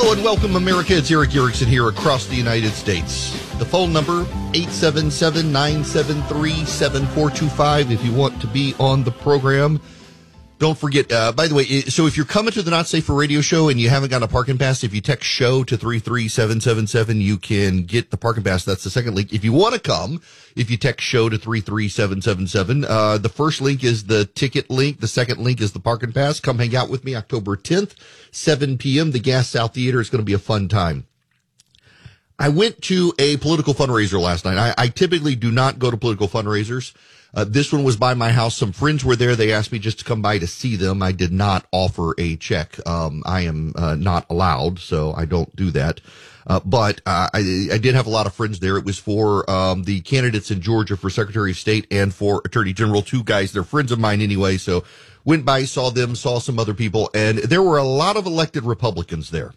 Hello and welcome, America. It's Eric Erickson here across the United States. The phone number, 877-973-7425 if you want to be on the program. Don't forget, by the way, so if you're coming to the Not Safe for Radio show and you haven't got a parking pass, if you text SHOW to 33777, you can get the parking pass. That's the second link. If you want to come, if you text SHOW to 33777, the first link is the ticket link. The second link is the parking pass. Come hang out with me October 10th, 7 p.m. The Gas South Theater. It's going to be a fun time. I went to a political fundraiser last night. I typically do not go to political fundraisers. This one was by my house. Some friends were there. They asked me just to come by to see them. I did not offer a check. I am not allowed, so I don't do that. But I did have a lot of friends there. It was for the candidates in Georgia for Secretary of State and for Attorney General. Two guys. They're friends of mine anyway. So went by, saw them, saw some other people, and there were a lot of elected Republicans there.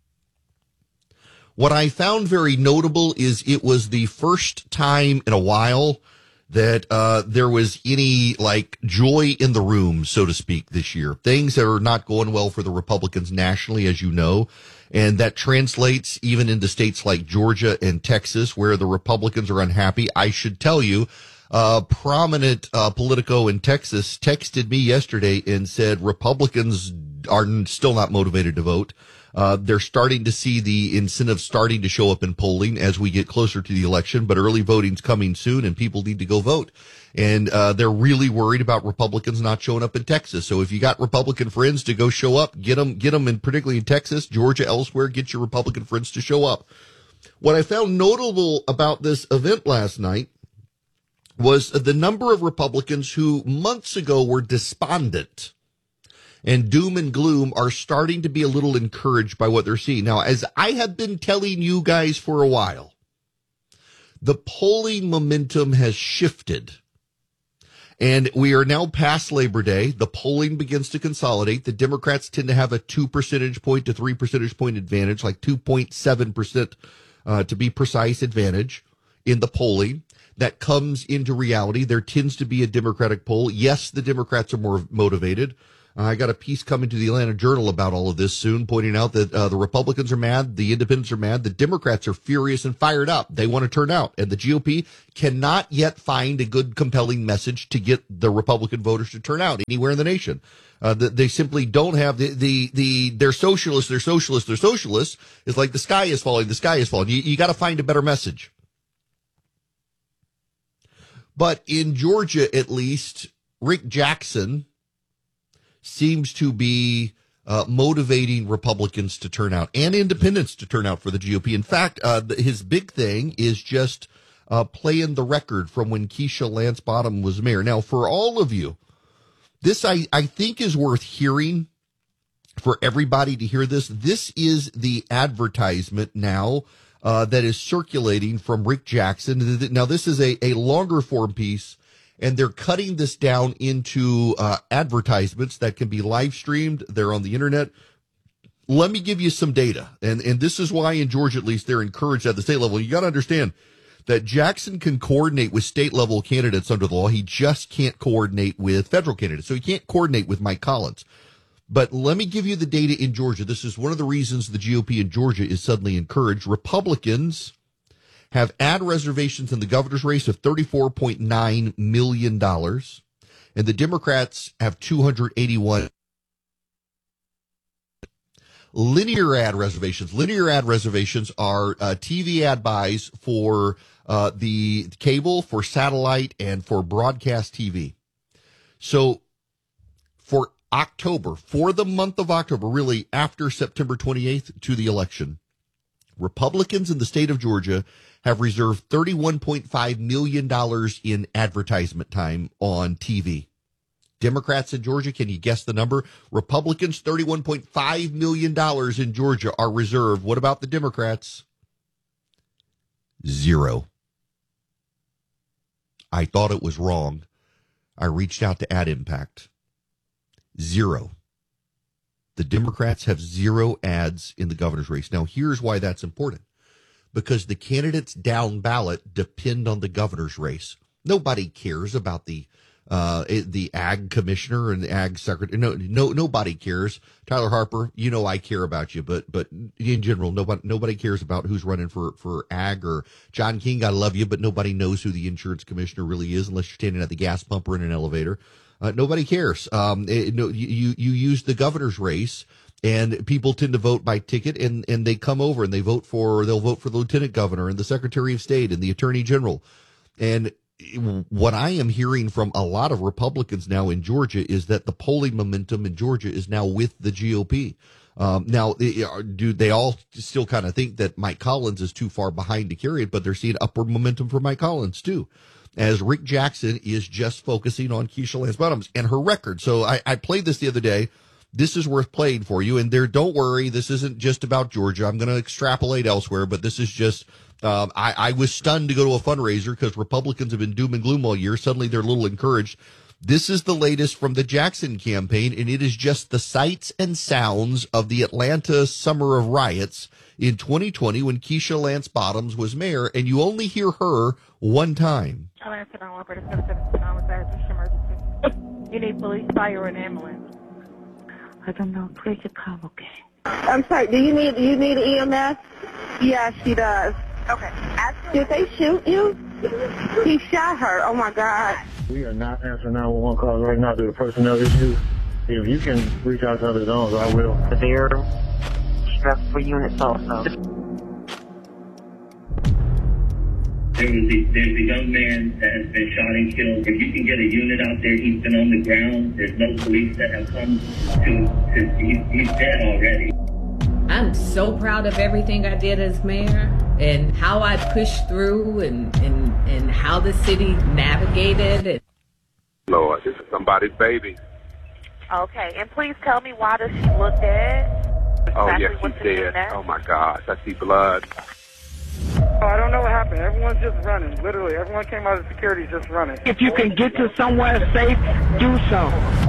What I found very notable is it was the first time in a while that there was any like joy in the room, so to speak, this year. Things that are not going well for the Republicans nationally, as you know, and that translates even into states like Georgia and Texas, where the Republicans are unhappy. I should tell you, prominent Politico in Texas texted me yesterday and said Republicans are still not motivated to vote. They're starting to see the incentives starting to show up in polling as we get closer to the election, but early voting's coming soon and people need to go vote. And, they're really worried about Republicans not showing up in Texas. So if you got Republican friends to go show up, get them, and particularly in Texas, Georgia, elsewhere, get your Republican friends to show up. What I found notable about this event last night was the number of Republicans who months ago were despondent and doom and gloom are starting to be a little encouraged by what they're seeing. Now, as I have been telling you guys for a while, the polling momentum has shifted. And we are now past Labor Day. The polling begins to consolidate. The Democrats tend to have a 2 percentage point to 3 percentage point advantage, like 2.7%, to be precise, advantage in the polling. That comes into reality. There tends to be a Democratic poll. Yes, the Democrats are more motivated. I got a piece coming to the Atlanta Journal about all of this soon, pointing out that the Republicans are mad, the independents are mad, the Democrats are furious and fired up. They want to turn out, and the GOP cannot yet find a good, compelling message to get the Republican voters to turn out anywhere in the nation. They simply don't have they're socialists. It's like the sky is falling. You got to find a better message. But in Georgia, at least, Rick Jackson seems to be motivating Republicans to turn out and independents to turn out for the GOP. In fact, his big thing is just playing the record from when Keisha Lance Bottom was mayor. Now, for all of you, this I think is worth hearing, for everybody to hear this. This is the advertisement now that is circulating from Rick Jackson. Now, this is a longer form piece, and they're cutting this down into advertisements that can be live streamed. They're on the internet. Let me give you some data. And this is why in Georgia, at least, they're encouraged at the state level. You got to understand that Jackson can coordinate with state level candidates under the law. He just can't coordinate with federal candidates. So he can't coordinate with Mike Collins. But let me give you the data in Georgia. This is one of the reasons the GOP in Georgia is suddenly encouraged. Republicans have ad reservations in the governor's race of $34.9 million, and the Democrats have 281. Linear ad reservations. Linear ad reservations are TV ad buys for the cable, for satellite, and for broadcast TV. So for October, for the month of October, really after September 28th to the election, Republicans in the state of Georgia have reserved $31.5 million in advertisement time on TV. Democrats in Georgia, can you guess the number? Republicans, $31.5 million in Georgia are reserved. What about the Democrats? Zero. I thought it was wrong. I reached out to Ad Impact. Zero. The Democrats have zero ads in the governor's race. Now, here's why that's important. Because the candidates down ballot depend on the governor's race. Nobody cares about the the ag commissioner and the ag secretary. Nobody cares. Tyler Harper, I care about you, but in general, nobody cares about who's running for ag. Or John King, I love you, but nobody knows who the insurance commissioner really is unless you're standing at the gas pump or in an elevator. Nobody cares. You use the governor's race, and people tend to vote by ticket, and they come over and they'll vote for the lieutenant governor and the secretary of state and the attorney general. And what I am hearing from a lot of Republicans now in Georgia is that the polling momentum in Georgia is now with the GOP. Now, do they all still kind of think that Mike Collins is too far behind to carry it, but they're seeing upward momentum for Mike Collins too, as Rick Jackson is just focusing on Keisha Lance Bottoms and her record. So I played this the other day. This is worth playing for you. And don't worry, this isn't just about Georgia. I'm going to extrapolate elsewhere, but this is just, I was stunned to go to a fundraiser because Republicans have been doom and gloom all year. Suddenly they're a little encouraged. This is the latest from the Jackson campaign, and it is just the sights and sounds of the Atlanta summer of riots in 2020 when Keisha Lance Bottoms was mayor, and you only hear her one time. Atlanta 911, 777, emergency. You need police, fire, or an ambulance. I don't know. Please call, okay. I'm sorry, do you need EMS? Yeah, she does. Okay. Did they shoot you? He shot her. Oh, my God. We are not answering 911 calls right now due to personnel issues. If you can reach out to other zones, I will. Severe stressful units also. There's a young man that has been shot and killed. If you can get a unit out there, he's been on the ground. There's no police that have come he's dead already. I'm so proud of everything I did as mayor and how I pushed through and how the city navigated it. Lord, this is somebody's baby. Okay, and please tell me, why does she look dead? Oh, Exactly yes, what's she's the name dead. of that? Oh, my gosh, I see blood. Oh, I don't know what happened. Everyone's just running. Literally, everyone came out of security just running. If you can get to somewhere safe, do so.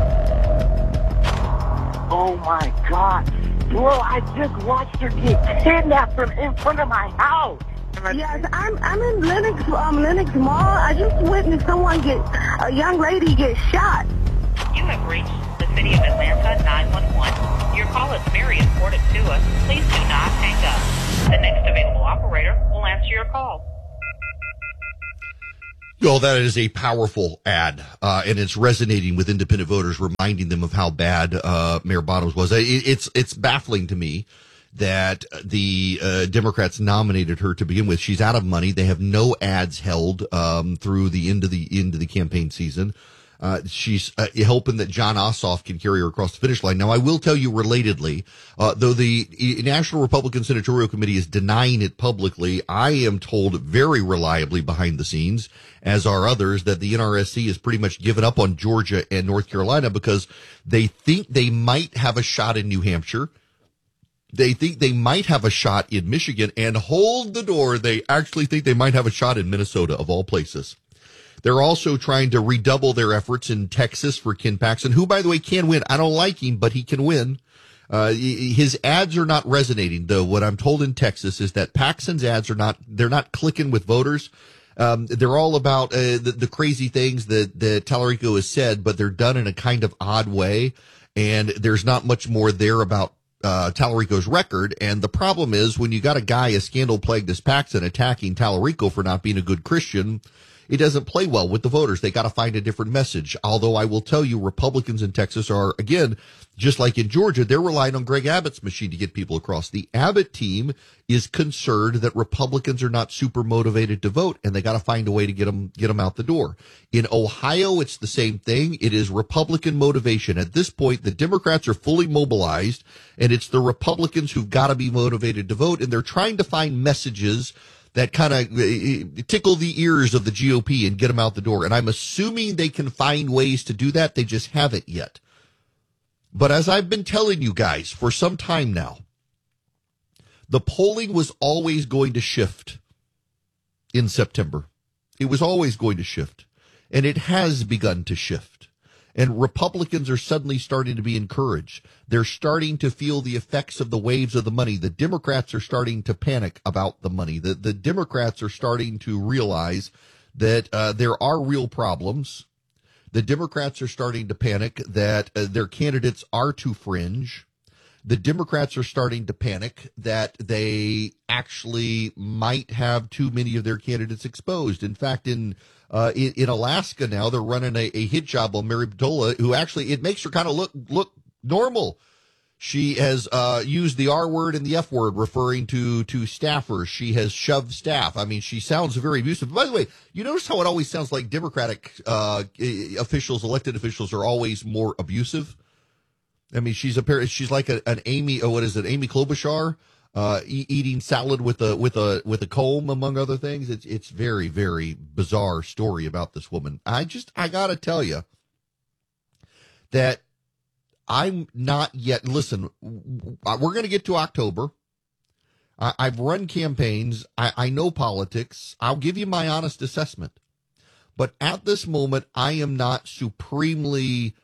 Oh my God. Bro, I just watched her get kidnapped from in front of my house. Yes, I'm in Lenox Mall. I just witnessed a young lady get shot. You have reached the City of Atlanta 911. Your call is very important to us. Please do not hang up. The next available operator will answer your call. Well, that is a powerful ad, and it's resonating with independent voters, reminding them of how bad Mayor Bottoms was. It's baffling to me that the Democrats nominated her to begin with. She's out of money. They have no ads held through the end of the campaign season. She's hoping that John Ossoff can carry her across the finish line. Now, I will tell you relatedly, though the National Republican Senatorial Committee is denying it publicly, I am told very reliably behind the scenes, as are others, that the NRSC has pretty much given up on Georgia and North Carolina because they think they might have a shot in New Hampshire. They think they might have a shot in Michigan, and hold the door, they actually think they might have a shot in Minnesota, of all places. They're also trying to redouble their efforts in Texas for Ken Paxton, who, by the way, can win. I don't like him, but he can win. His ads are not resonating, though. What I'm told in Texas is that Paxton's ads they're not clicking with voters. They're all about the crazy things that Tallarico has said, but they're done in a kind of odd way. And there's not much more there about Tallarico's record. And the problem is when you got a guy as scandal-plagued as Paxton attacking Tallarico for not being a good Christian, it doesn't play well with the voters. They got to find a different message. Although I will tell you, Republicans in Texas are, again, just like in Georgia, they're relying on Greg Abbott's machine to get people across. The Abbott team is concerned that Republicans are not super motivated to vote, and they got to find a way to get them out the door. In Ohio, it's the same thing. It is Republican motivation. At this point, the Democrats are fully mobilized, and it's the Republicans who've got to be motivated to vote, and they're trying to find messages that kind of tickle the ears of the GOP and get them out the door. And I'm assuming they can find ways to do that. They just haven't yet. But as I've been telling you guys for some time now, the polling was always going to shift in September. It was always going to shift. And it has begun to shift. And Republicans are suddenly starting to be encouraged. They're starting to feel the effects of the waves of the money. The Democrats are starting to panic about the money. The Democrats are starting to realize that there are real problems, The Democrats are starting to panic that their candidates are too fringe. The Democrats are starting to panic that they actually might have too many of their candidates exposed. In fact, in Alaska now, they're running a hit job on Mary Batola, who actually, it makes her kind of look normal. She has used the R word and the F word, referring to staffers. She has shoved staff. I mean, she sounds very abusive. By the way, you notice how it always sounds like Democratic officials, elected officials, are always more abusive? I mean, she's like an Amy. Oh, what is it? Amy Klobuchar, eating salad with a comb, among other things. It's very, very bizarre story about this woman. I gotta tell you that I'm not yet. Listen, we're going to get to October. I've run campaigns. I know politics. I'll give you my honest assessment. But at this moment, I am not supremely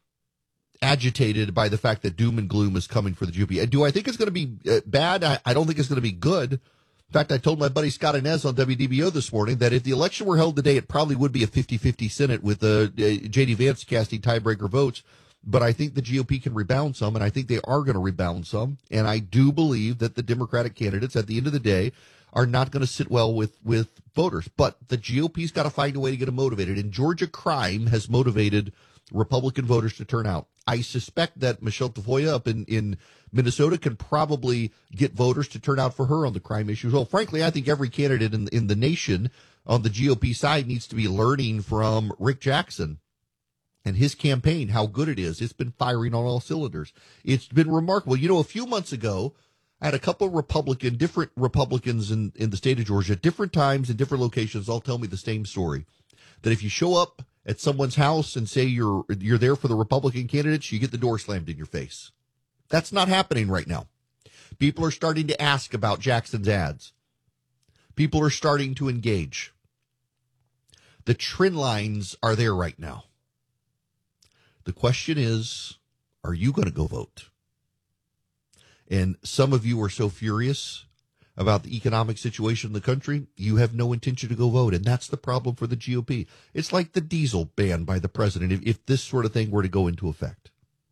agitated by the fact that doom and gloom is coming for the GOP. Do I think it's going to be bad? I don't think it's going to be good. In fact, I told my buddy Scott Inez on WDBO this morning that if the election were held today, it probably would be a 50-50 Senate with J.D. Vance casting tiebreaker votes. But I think the GOP can rebound some, and I think they are going to rebound some. And I do believe that the Democratic candidates, at the end of the day, are not going to sit well with voters. But the GOP's got to find a way to get them motivated. In Georgia, crime has motivated Republican voters to turn out. I suspect that Michelle Tafoya up in Minnesota can probably get voters to turn out for her on the crime issues. Well, frankly, I think every candidate in the nation on the GOP side needs to be learning from Rick Jackson and his campaign, how good it is. It's been firing on all cylinders. It's been remarkable. You know, a few months ago, I had a couple of different Republicans in the state of Georgia at different times in different locations all tell me the same story, that if you show up at someone's house and say you're there for the Republican candidates, you get the door slammed in your face. That's not happening right now. People are starting to ask about Jackson's ads. People are starting to engage. The trend lines are there right now. The question is, are you going to go vote? And some of you are so furious about the economic situation in the country, you have no intention to go vote. And that's the problem for the GOP. It's like the diesel ban by the president. If this sort of thing were to go into effect,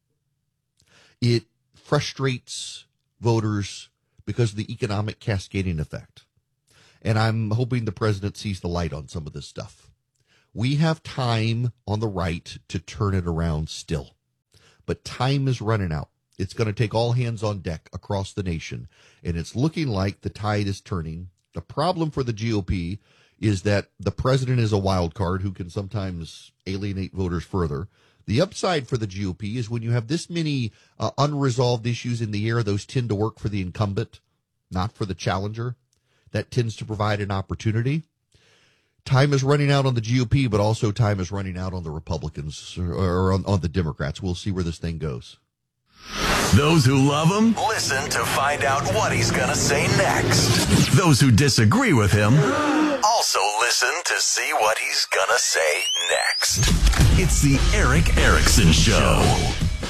it frustrates voters because of the economic cascading effect. And I'm hoping the president sees the light on some of this stuff. We have time on the right to turn it around still, but time is running out. It's going to take all hands on deck across the nation, and it's looking like the tide is turning. The problem for the GOP is that the president is a wild card who can sometimes alienate voters further. The upside for the GOP is when you have this many unresolved issues in the air, those tend to work for the incumbent, not for the challenger. That tends to provide an opportunity. Time is running out on the GOP, but also time is running out on the Republicans or on the Democrats. We'll see where this thing goes. Those who love him, listen to find out what he's going to say next. Those who disagree with him, also listen to see what he's going to say next. It's the Erick Erickson Show.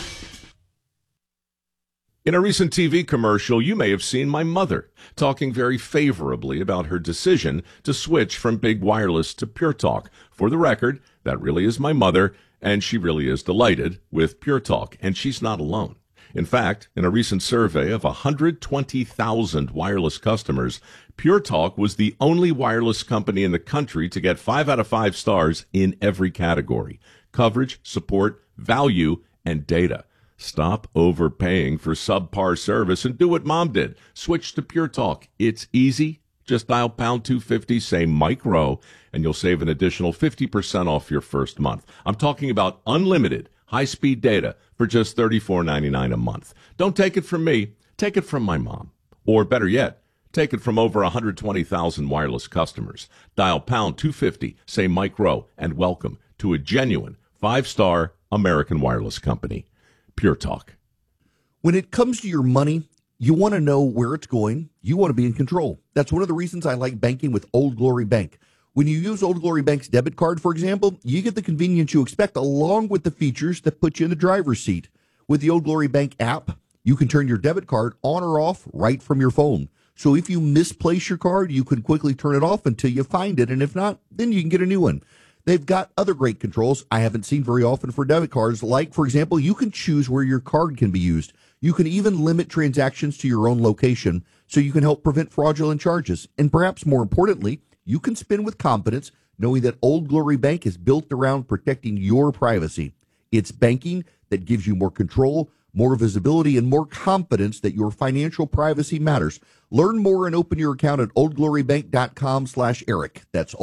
In a recent TV commercial, you may have seen my mother talking very favorably about her decision to switch from big wireless to Pure Talk. For the record, that really is my mother, and she really is delighted with Pure Talk, and she's not alone. In fact, in a recent survey of 120,000 wireless customers, Pure Talk was the only wireless company in the country to get 5 out of 5 stars in every category: coverage, support, value, and data. Stop overpaying for subpar service and do what Mom did. Switch to Pure Talk. It's easy. Just dial pound 250, say Mike Rowe, and you'll save an additional 50% off your first month. I'm talking about unlimited high-speed data for just $34.99 a month. Don't take it from me. Take it from my mom. Or better yet, take it from over 120,000 wireless customers. Dial pound 250, say Mike Rowe, and welcome to a genuine 5-star American wireless company. Pure Talk. When it comes to your money, you want to know where it's going. You want to be in control. That's one of the reasons I like banking with Old Glory Bank. When you use Old Glory Bank's debit card, for example, you get the convenience you expect along with the features that put you in the driver's seat. With the Old Glory Bank app, you can turn your debit card on or off right from your phone. So if you misplace your card, you can quickly turn it off until you find it. And if not, then you can get a new one. They've got other great controls I haven't seen very often for debit cards, like, for example, you can choose where your card can be used. You can even limit transactions to your own location, so you can help prevent fraudulent charges. And perhaps more importantly, you can spend with confidence knowing that Old Glory Bank is built around protecting your privacy. It's banking that gives you more control, more visibility, and more confidence that your financial privacy matters. Learn more and open your account at oldglorybank.com/Eric. That's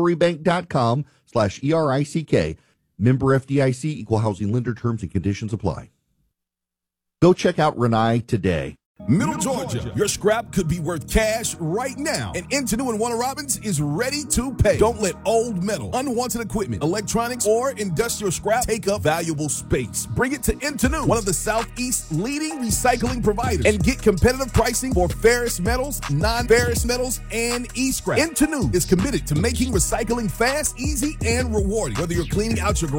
oldglorybank.com/ERICK. Member FDIC, equal housing lender, terms and conditions apply. Go check out Renai today. Middle Georgia, your scrap could be worth cash right now. And Intenu and Warner Robins is ready to pay. Don't let old metal, unwanted equipment, electronics, or industrial scrap take up valuable space. Bring it to Intenu, one of the Southeast's leading recycling providers, and get competitive pricing for ferrous metals, non-ferrous metals, and e-scrap. Intenu is committed to making recycling fast, easy, and rewarding. Whether you're cleaning out your garage